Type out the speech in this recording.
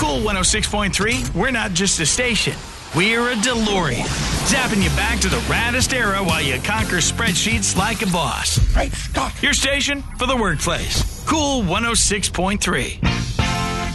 Cool 106.3, we're not just a station. We're a DeLorean, zapping you back to the raddest era while you conquer spreadsheets like a boss. Great Scott! Your station for the workplace. Cool 106.3.